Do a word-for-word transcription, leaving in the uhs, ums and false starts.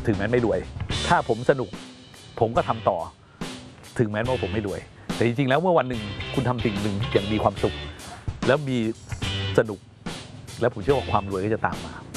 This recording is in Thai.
ถึงแม้ไม่รวยถ้าผมสนุกผมก็ทำต่อถึงแม้ว่าผมไม่รวยแต่จริงๆแล้วเมื่อวันหนึ่งคุณทำสิ่งหนึ่งอย่างมีความสุขแล้วมีสนุกแล้วผมเชื่อว่าความรวยก็จะตามมา